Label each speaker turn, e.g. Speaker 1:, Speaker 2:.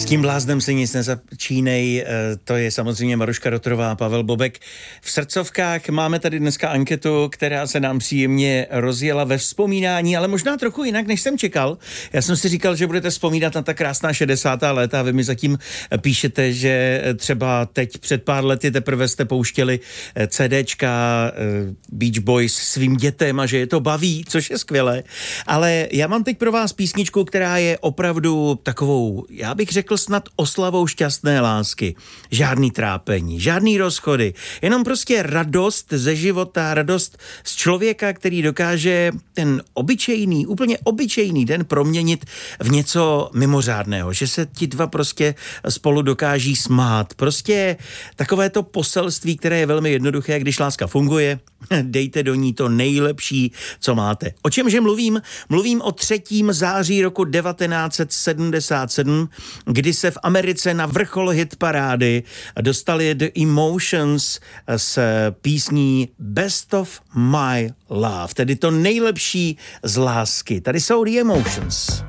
Speaker 1: tím bláznem se nic nezačínej, to je samozřejmě Maruška Rotrová, Pavel Bobek. V srdcovkách máme tady dneska anketu, která se nám příjemně rozjela ve vzpomínání, ale možná trochu jinak, než jsem čekal. Já jsem si říkal, že budete vzpomínat na ta krásná 60. léta a vy mi zatím píšete, že třeba teď před pár lety teprve jste pouštěli CDčka Beach Boys svým dětem a že je to baví, což je skvělé. Ale já mám teď pro vás písničku, která je opravdu takovou, já bych řekl snad oslavou šťastné lásky. Žádný trápení, žádný rozchody, jenom prostě radost ze života, radost z člověka, který dokáže ten obyčejný, úplně obyčejný den proměnit v něco mimořádného, že se ti dva prostě spolu dokáží smát. Prostě takové to poselství, které je velmi jednoduché, když láska funguje, dejte do ní to nejlepší, co máte. O čemže mluvím? Mluvím o 3. září roku 1977, kdy se v Americe na vrchol hitparády dostali The Emotions s písní Best of My Love, tedy to nejlepší z lásky. Tady jsou The Emotions.